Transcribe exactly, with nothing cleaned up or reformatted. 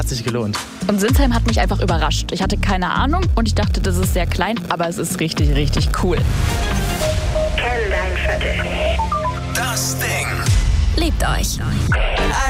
Hat sich gelohnt. Und Sinsheim hat mich einfach überrascht. Ich hatte keine Ahnung und ich dachte, das ist sehr klein, aber es ist richtig, richtig cool. Kenn dein Viertel. Das Ding. Liebt euch.